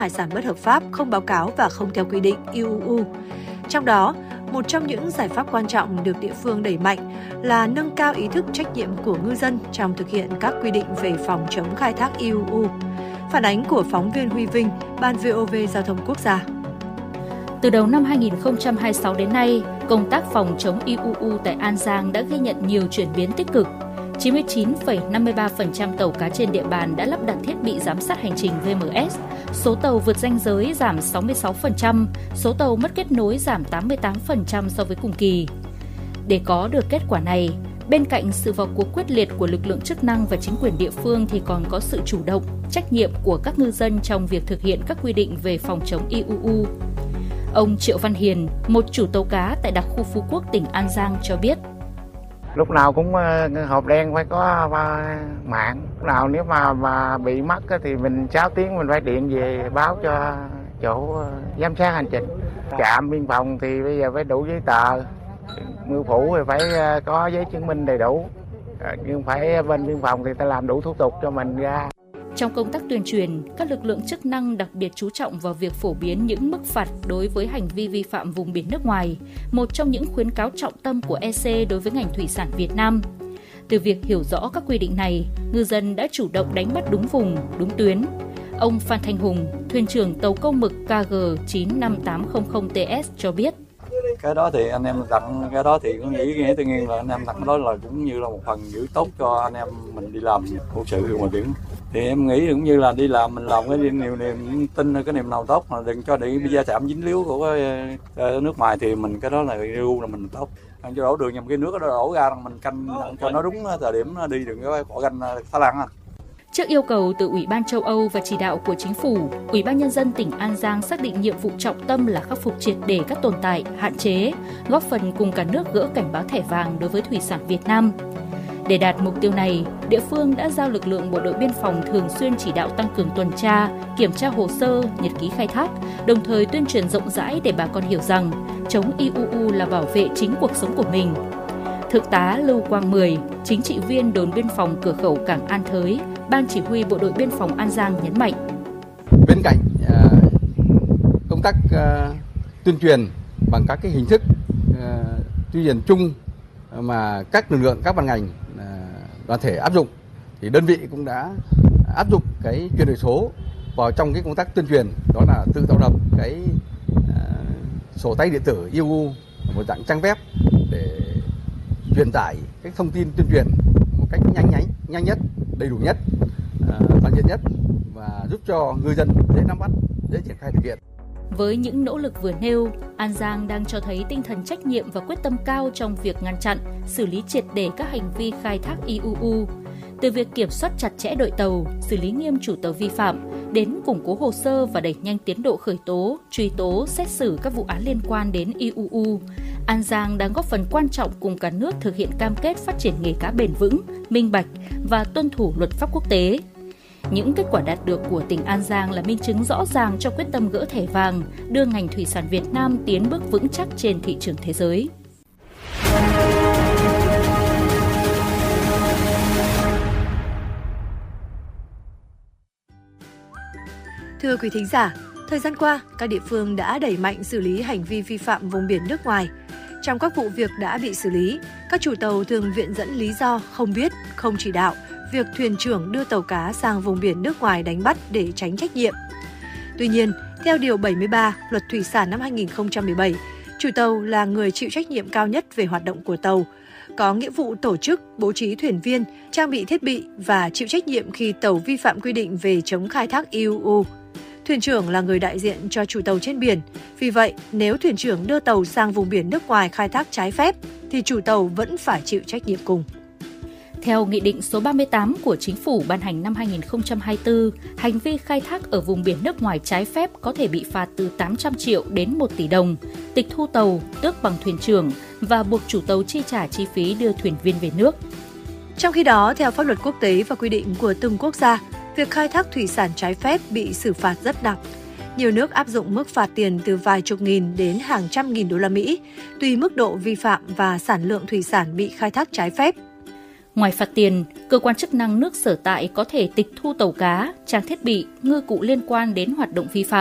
hải sản bất hợp pháp, không báo cáo và không theo quy định IUU. Trong đó, một trong những giải pháp quan trọng được địa phương đẩy mạnh là nâng cao ý thức trách nhiệm của ngư dân trong thực hiện các quy định về phòng chống khai thác IUU. Phản ánh của phóng viên Huy Vinh, Ban VOV Giao thông Quốc gia. Từ đầu năm 2026 đến nay, công tác phòng chống IUU tại An Giang đã ghi nhận nhiều chuyển biến tích cực. 99,53% tàu cá trên địa bàn đã lắp đặt thiết bị giám sát hành trình VMS, số tàu vượt ranh giới giảm 66%, số tàu mất kết nối giảm 88% so với cùng kỳ. Để có được kết quả này, bên cạnh sự vào cuộc quyết liệt của lực lượng chức năng và chính quyền địa phương thì còn có sự chủ động, trách nhiệm của các ngư dân trong việc thực hiện các quy định về phòng chống IUU. Ông Triệu Văn Hiền, một chủ tàu cá tại đặc khu Phú Quốc, tỉnh An Giang cho biết. Lúc nào cũng hộp đen phải có mạng. Lúc nào nếu mà bị mất thì mình 6 tiếng mình phải điện về báo cho chỗ giám sát hành trình. Trạm biên phòng thì bây giờ phải đủ giấy tờ. Ngư phủ thì phải có giấy chứng minh đầy đủ. Nhưng phải bên biên phòng thì ta làm đủ thủ tục cho mình ra. Trong công tác tuyên truyền, các lực lượng chức năng đặc biệt chú trọng vào việc phổ biến những mức phạt đối với hành vi vi phạm vùng biển nước ngoài, một trong những khuyến cáo trọng tâm của EC đối với ngành thủy sản Việt Nam. Từ việc hiểu rõ các quy định này, ngư dân đã chủ động đánh bắt đúng vùng, đúng tuyến. Ông Phan Thanh Hùng, thuyền trưởng tàu câu mực KG 95800TS cho biết. Cái đó thì anh em đặt cái đó thì có nghĩa tự nhiên là anh em đặt cái đó là cũng như là một phần giữ tốt cho anh em mình đi làm hỗ trợ ngoài biển. Thì em nghĩ cũng như là đi làm mình làm cái niềm tin, cái niềm nào tốt mà đừng cho để va chạm dính líu của cái nước ngoài thì mình cái đó là rưu là mình tốt. Anh cho đổ đường nhầm cái nước nó đổ ra mình canh cho nó đúng thời điểm nó đi, đừng có bỏ ganh Thái Lan anh. Trước yêu cầu từ Ủy ban châu Âu và chỉ đạo của Chính phủ, Ủy ban Nhân dân tỉnh An Giang xác định nhiệm vụ trọng tâm là khắc phục triệt để các tồn tại, hạn chế, góp phần cùng cả nước gỡ cảnh báo thẻ vàng đối với thủy sản Việt Nam. Để đạt mục tiêu này, địa phương đã giao lực lượng bộ đội biên phòng thường xuyên chỉ đạo tăng cường tuần tra, kiểm tra hồ sơ, nhật ký khai thác, đồng thời tuyên truyền rộng rãi để bà con hiểu rằng chống IUU là bảo vệ chính cuộc sống của mình. Thượng tá Lưu Quang Mười, chính trị viên đồn biên phòng cửa khẩu Cảng An Thới, Ban chỉ huy bộ đội biên phòng An Giang nhấn mạnh. Bên cạnh công tác tuyên truyền bằng các cái hình thức tuyên truyền chung mà các lực lượng, các ban ngành, đoàn thể áp dụng, thì đơn vị cũng đã áp dụng cái chuyển đổi số vào trong cái công tác tuyên truyền, đó là tự tạo lập cái sổ tay điện tử IUU, một dạng trang web để truyền tải các thông tin tuyên truyền một cách nhanh nhất, đầy đủ nhất, toàn diện nhất và giúp cho ngư dân dễ nắm bắt, dễ triển khai thực hiện. Với những nỗ lực vừa nêu, An Giang đang cho thấy tinh thần trách nhiệm và quyết tâm cao trong việc ngăn chặn, xử lý triệt để các hành vi khai thác IUU. Từ việc kiểm soát chặt chẽ đội tàu, xử lý nghiêm chủ tàu vi phạm, đến củng cố hồ sơ và đẩy nhanh tiến độ khởi tố, truy tố, xét xử các vụ án liên quan đến IUU, An Giang đang góp phần quan trọng cùng cả nước thực hiện cam kết phát triển nghề cá bền vững, minh bạch và tuân thủ luật pháp quốc tế. Những kết quả đạt được của tỉnh An Giang là minh chứng rõ ràng cho quyết tâm gỡ thẻ vàng, đưa ngành thủy sản Việt Nam tiến bước vững chắc trên thị trường thế giới. Thưa quý thính giả, thời gian qua, các địa phương đã đẩy mạnh xử lý hành vi vi phạm vùng biển nước ngoài. Trong các vụ việc đã bị xử lý, các chủ tàu thường viện dẫn lý do không biết, không chỉ đạo việc thuyền trưởng đưa tàu cá sang vùng biển nước ngoài đánh bắt để tránh trách nhiệm. Tuy nhiên, theo Điều 73 Luật Thủy sản năm 2017, chủ tàu là người chịu trách nhiệm cao nhất về hoạt động của tàu, có nghĩa vụ tổ chức, bố trí thuyền viên, trang bị thiết bị và chịu trách nhiệm khi tàu vi phạm quy định về chống khai thác IUU. Thuyền trưởng là người đại diện cho chủ tàu trên biển. Vì vậy, nếu thuyền trưởng đưa tàu sang vùng biển nước ngoài khai thác trái phép, thì chủ tàu vẫn phải chịu trách nhiệm cùng. Theo Nghị định số 38 của Chính phủ ban hành năm 2024, hành vi khai thác ở vùng biển nước ngoài trái phép có thể bị phạt từ 800 triệu đến 1 tỷ đồng, tịch thu tàu, tước bằng thuyền trưởng và buộc chủ tàu chi trả chi phí đưa thuyền viên về nước. Trong khi đó, theo pháp luật quốc tế và quy định của từng quốc gia, việc khai thác thủy sản trái phép bị xử phạt rất nặng. Nhiều nước áp dụng mức phạt tiền từ vài chục nghìn đến hàng trăm nghìn đô la Mỹ, tùy mức độ vi phạm và sản lượng thủy sản bị khai thác trái phép. Ngoài phạt tiền, cơ quan chức năng nước sở tại có thể tịch thu tàu cá, trang thiết bị, ngư cụ liên quan đến hoạt động vi phạm.